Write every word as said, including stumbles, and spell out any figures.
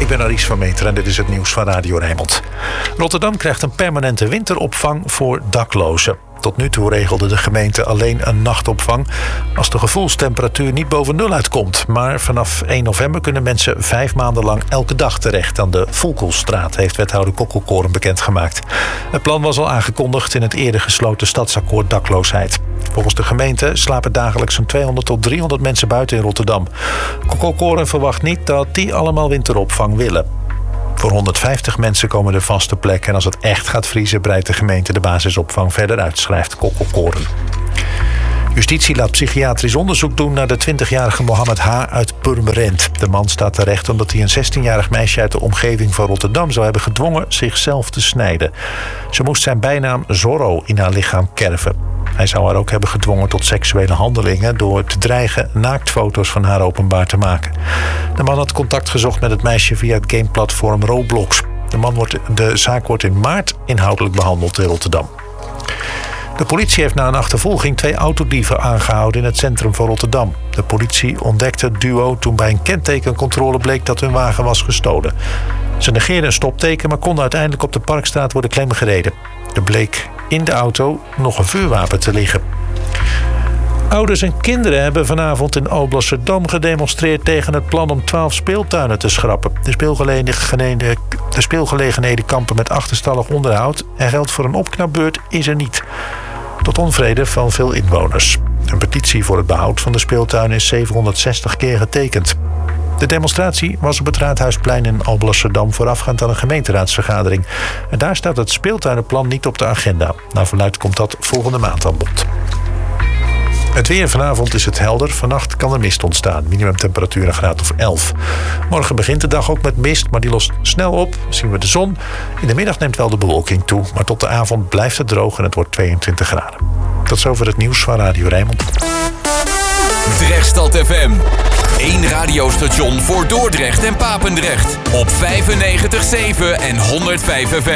Ik ben Aries van Meter en dit is het nieuws van Radio Rijnmond. Rotterdam krijgt een permanente winteropvang voor daklozen. Tot nu toe regelde de gemeente alleen een nachtopvang als de gevoelstemperatuur niet boven nul uitkomt. Maar vanaf één november kunnen mensen vijf maanden lang elke dag terecht aan de Volkelstraat, heeft wethouder Kokkelkoren bekendgemaakt. Het plan was al aangekondigd in het eerder gesloten stadsakkoord dakloosheid. Volgens de gemeente slapen dagelijks zo'n tweehonderd tot driehonderd mensen buiten in Rotterdam. Kokkelkoren verwacht niet dat die allemaal winteropvang willen. Voor honderdvijftig mensen komen er vaste plekken en als het echt gaat vriezen breidt de gemeente de basisopvang verder uit, schrijft Kokkelkoren. Justitie laat psychiatrisch onderzoek doen naar de twintigjarige Mohammed H. uit Purmerend. De man staat terecht omdat hij een zestienjarig meisje uit de omgeving van Rotterdam zou hebben gedwongen zichzelf te snijden. Ze moest zijn bijnaam Zorro in haar lichaam kerven. Hij zou haar ook hebben gedwongen tot seksuele handelingen door te dreigen naaktfoto's van haar openbaar te maken. De man had contact gezocht met het meisje via het gameplatform Roblox. De, man wordt, de zaak wordt in maart inhoudelijk behandeld in Rotterdam. De politie heeft na een achtervolging twee autodieven aangehouden in het centrum van Rotterdam. De politie ontdekte het duo toen bij een kentekencontrole bleek dat hun wagen was gestolen. Ze negeerden een stopteken, maar konden uiteindelijk op de Parkstraat worden klemgereden. Er bleek in de auto nog een vuurwapen te liggen. Ouders en kinderen hebben vanavond in Alblasserdam gedemonstreerd tegen het plan om twaalf speeltuinen te schrappen. De speelgelegenheden, de speelgelegenheden kampen met achterstallig onderhoud en geld voor een opknapbeurt is er niet. Tot onvrede van veel inwoners. Een petitie voor het behoud van de speeltuin is zevenhonderdzestig keer getekend. De demonstratie was op het Raadhuisplein in Alblasserdam voorafgaand aan een gemeenteraadsvergadering. En daar staat het speeltuinenplan niet op de agenda. Naar verluidt komt dat volgende maand aan bod. Het weer vanavond is het helder. Vannacht kan er mist ontstaan. Minimumtemperatuur een graad of elf. Morgen begint de dag ook met mist, maar die lost snel op. Zien we de zon. In de middag neemt wel de bewolking toe. Maar tot de avond blijft het droog en het wordt tweeëntwintig graden. Tot zover het nieuws van Radio Rijnmond. Drechtstad F M. Eén radiostation voor Dordrecht en Papendrecht. Op vijfennegentig komma zeven en honderdvijf F